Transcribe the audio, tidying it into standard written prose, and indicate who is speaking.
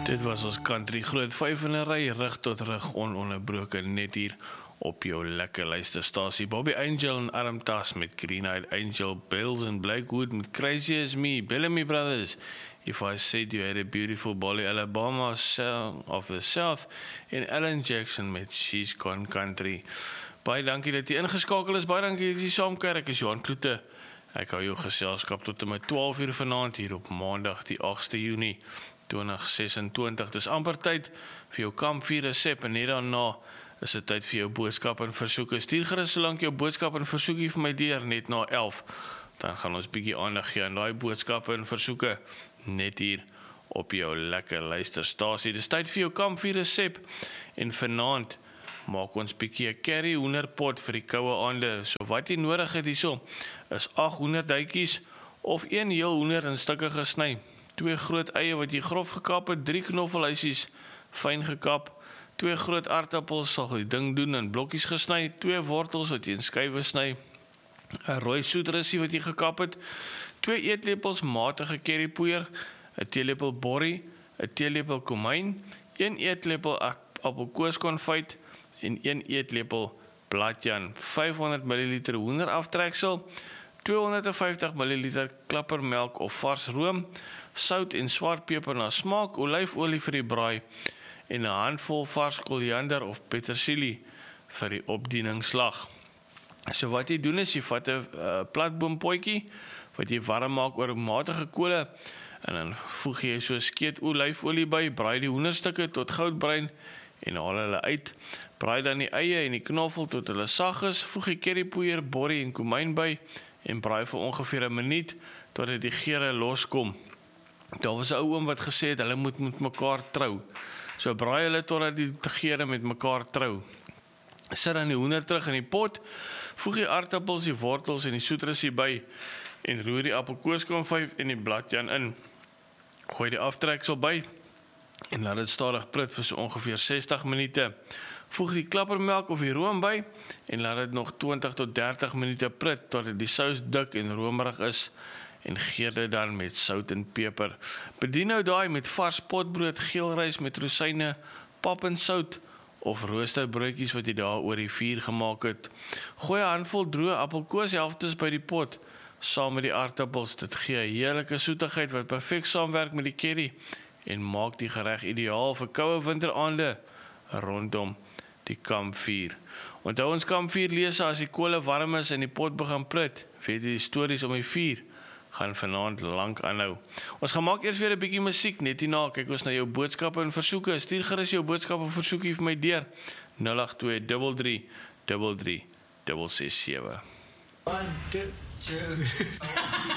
Speaker 1: Dit was ons country groot 5 in 'n ry, rug tot rug, ononderbroken, net hier op jou lekker luisterstasie. Bobby Angel en Adam Tas met Green Eyed Angel, Bells and Blackwood met Crazy As Me, Bellamy Brothers, If I Said You Had a Beautiful Body, Alabama of the South, en Alan Jackson met She's Gone Country. Baie dankie dat jy ingeskakel is, baie dankie dat jy saamkyk, ek is Johan Kloete. Ek hou jou geselskap tot en met 12 uur vanaand hier op maandag die 8ste Junie 2026. Dis amper tyd vir jou kampvuur resep en net daarna is dit tyd vir jou boodskap en versoeke. Stuur gerus solank jou boodskap en versoekie vir my deur net na 11. Dan gaan ons bietjie aandag gee aan daai boodskappe en versoeke net hier op jou lekker luisterstasie. Dis tyd vir jou kampvuur resep en vanaand maak ons bietjie 'n curry hoenderpot vir die koue aande. So wat jy nodig het hierso is 8 hoenderduitjies of 1 heel hoender in stukke gesny. 2 groot eie wat jy grof gekap het, 3 knoffelhuisies fyn gekap, 2 groot aardappels sal die ding doen in blokkies gesny, 2 wortels wat jy in skywe sny, 'n rooi soetrussie wat jy gekap het, 2 eetlepels matige currypoeier, 'n teelepel borrie, 'n teelepel komyn, 1 eetlepel appelkoeskonfyt en 1 eetlepel bladjan, 500 ml hoenderaftreksel, 250 ml klappermelk of vars room, sout en swartpeper na smaak, olyfolie vir die braai en 'n handvol vars koriander of petersilie vir die opdieningslag. So wat jy doen is jy vat 'n platboompotjie wat jy warm maak oor matige kole en dan voeg jy so 'n skeet olyfolie by, braai die hoenderstukke tot goudbruin en haal hulle uit. Braai dan die eie en die knoffel tot hulle sag is, voeg die currypoeier, borrie en komyn by en braai vir ongeveer 'n minuut totdat die geure loskom. Daar was 'n ou oom wat gesê het hulle moet met mekaar trou. So braai hulle totdat die geure met mekaar trou. Sit dan die hoender terug in die pot, voeg die aardappels, die wortels en die soetrussie by en roer die appelkoeskonfyt en die bladjan in. Gooi die aftreksel by en laat dit stadig prut vir so ongeveer 60 minute. Voeg die klappermelk of die room by en laat dit nog 20 tot 30 minute prut totdat die sous dik en romerig is en geur dit dan met sout en peper. Bedien nou daai met vars potbrood, geelrys met rosyne, pap en sout of roosterbroodjies wat jy daar oor die vuur gemaak het. Gooi 'n handvol droë appelkoeshelftes by die pot saam met die aardappels. Dit gee 'n heerlike soetigheid wat perfek saamwerk met die curry en maak die gereg ideaal vir koue winteraande rondom die kampvuur. Onthou ons kampvuur lees as die kole warm is en die pot begin prut. Weet jy die stories om die vuur gaan vanaand lank aanhou. Ons gaan maak eers weer 'n bietjie musiek net hierna. Kyk ons na jou boodskappe en versoeke. Stuur gerus jou boodskappe en versoekie vir my deur 082 33 33667.
Speaker 2: 1 2 2